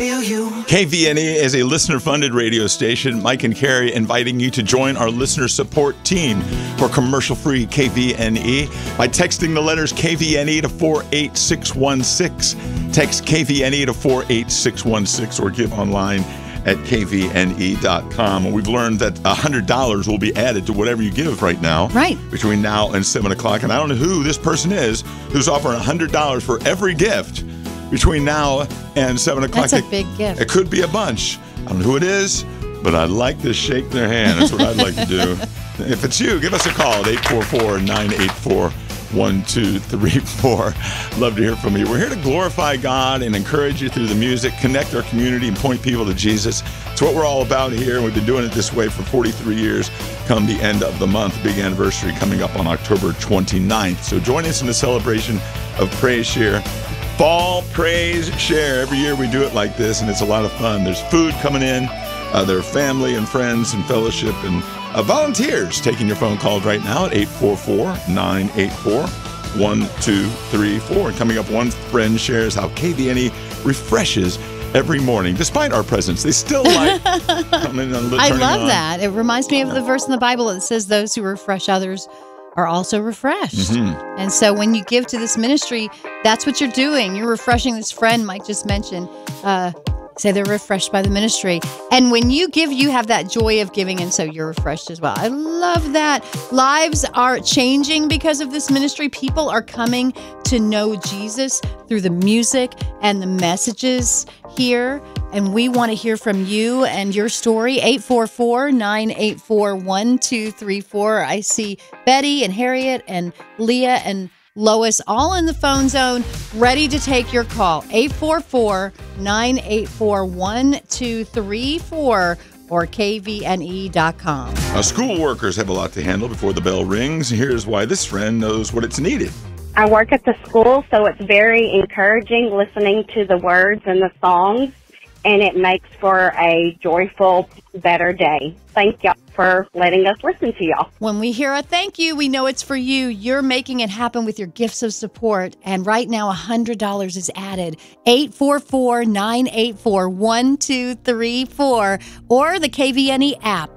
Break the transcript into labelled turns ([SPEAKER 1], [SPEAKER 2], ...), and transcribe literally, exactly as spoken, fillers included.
[SPEAKER 1] feel you.
[SPEAKER 2] K V N E is a listener-funded radio station. Mike and Carrie inviting you to join our listener support team for commercial-free K V N E by texting the letters K V N E to four eight six one six. Text K V N E to four eight six one six or give online at K V N E dot com. And we've learned that one hundred dollars will be added to whatever you give right now.
[SPEAKER 3] Right.
[SPEAKER 2] Between now and seven o'clock. And I don't know who this person is who's offering one hundred dollars for every gift between now and seven o'clock.
[SPEAKER 3] That's a big gift.
[SPEAKER 2] It could be a bunch. I don't know who it is, but I'd like to shake their hand. That's what I'd like to do. If it's you, give us a call at eight four four, nine eight four, one two three four. Love to hear from you. We're here to glorify God and encourage you through the music, connect our community, and point people to Jesus. It's what we're all about here, and we've been doing it this way for forty-three years. Come the end of the month, big anniversary coming up on October twenty-ninth. So join us in the celebration of Praise Share. Fall Praise Share. Every year we do it like this, and it's a lot of fun. There's food coming in. Uh, there are family and friends and fellowship and uh, volunteers taking your phone calls right now at eight four four, nine eight four, one two three four. And coming up, one friend shares how K V N E refreshes every morning. Despite our presence, they still like coming and
[SPEAKER 3] I
[SPEAKER 2] turning
[SPEAKER 3] love
[SPEAKER 2] on.
[SPEAKER 3] that. It reminds me of the verse in the Bible that says those who refresh others are also refreshed.
[SPEAKER 2] Mm-hmm.
[SPEAKER 3] And so when you give to this ministry, that's what you're doing. You're refreshing this friend Mike just mentioned. Uh, say they're refreshed by the ministry. And when you give, you have that joy of giving, and so you're refreshed as well. I love that. Lives are changing because of this ministry. People are coming to know Jesus through the music and the messages here. And we want to hear from you and your story. eight four four, nine eight four, one two three four. I see Betty and Harriet and Leah and Lois all in the phone zone, ready to take your call. eight four four, nine eight four, one two three four or K V N E dot com.
[SPEAKER 2] Uh, school workers have a lot to handle before the bell rings. Here's why this friend knows what it's needed.
[SPEAKER 4] I work at the school, so it's very encouraging listening to the words and the songs, and it makes for a joyful, better day. Thank y'all for letting us listen to y'all.
[SPEAKER 3] When we hear a thank you, we know it's for you. You're making it happen with your gifts of support. And right now, one hundred dollars is added. eight four four, nine eight four, one two three four or the K V N E app.